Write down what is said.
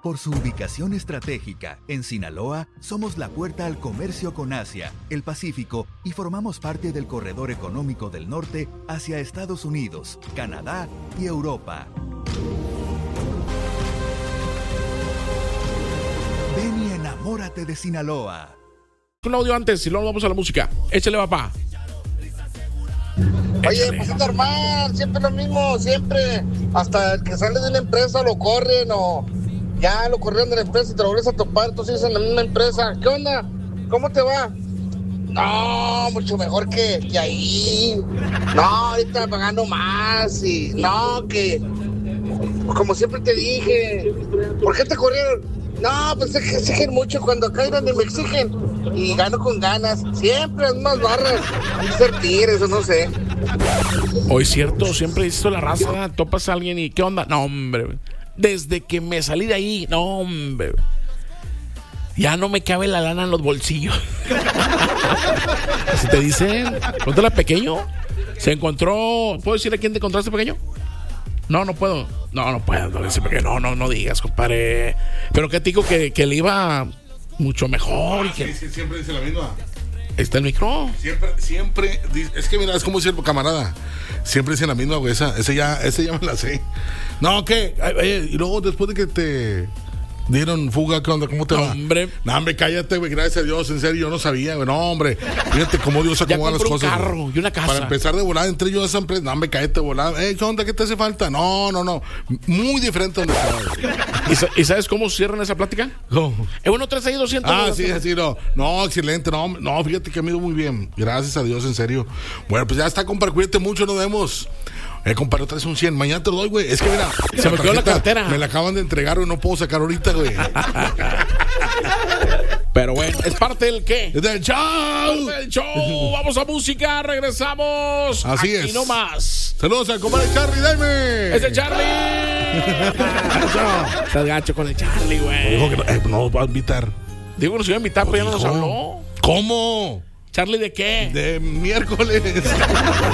Por su ubicación estratégica, en Sinaloa, somos la puerta al comercio con Asia, el Pacífico y formamos parte del corredor económico del norte hacia Estados Unidos, Canadá y Europa. Ven y enamórate de Sinaloa. Un audio antes y luego vamos a la música. Échale, papá. Oye, pues es normal, siempre lo mismo, siempre. Hasta el que sale de una empresa lo corren o ya lo corrieron de la empresa y te lo vuelves a topar, tú sigues en la misma empresa. ¿Qué onda? ¿Cómo te va? No, mucho mejor que ahí. No, ahorita pagando más y no, que como siempre te dije, ¿por qué te corrieron? No, pues es que exigen mucho, cuando caigan y me exigen y gano con ganas, siempre las mismas barras, ser tigres o no sé. Hoy es cierto, siempre dices la raza, topas a alguien y ¿qué onda? No, hombre, desde que me salí de ahí, no, hombre, ya no me cabe la lana en los bolsillos. Si te dicen, pregúntale a pequeño, se encontró, ¿puedo decir a quién te encontraste, pequeño? No puedo. No puedo. No digas, compadre. Pero que te digo que le iba mucho mejor. Sí, siempre dice la misma. ¿Está el micro? Siempre. Es que mira, es como decir, camarada. Siempre dice la misma, güey. Ese ya me la sé. No, ¿qué? Y luego después de que te dieron fuga, ¿qué onda? ¿Cómo te va? Hombre, cállate, güey. Gracias a Dios, en serio, yo no sabía, güey. No, hombre. Fíjate cómo Dios acomoda las cosas. Un carro y una casa. Para empezar de volada, entré yo a esa empresa. No, hombre, cállate de volada. ¿Qué onda? ¿Qué te hace falta? No. Muy diferente a donde estaba. ¿Y sabes cómo cierran esa plática? No. Bueno, 3-6-200. Sí, no, excelente. No, fíjate que me ha ido muy bien. Gracias a Dios, en serio. Bueno, pues ya está, compadre. Cuídate mucho, nos vemos. Compadre, traes un 100. Mañana te lo doy, güey. Es que mira, se me quedó la cartera. Me la acaban de entregar, güey. No puedo sacar ahorita, güey. Pero bueno, es parte del ¿qué? Es del show. Vamos a música, regresamos. Así aquí es. no más. Saludos al compadre Charlie, dame. Es el Charlie. Estás gacho con el Charlie, güey. Dijo que no nos va a invitar. Digo que nos iba a invitar, pero ya no nos habló. ¿Cómo? ¿Charlie de qué? De miércoles.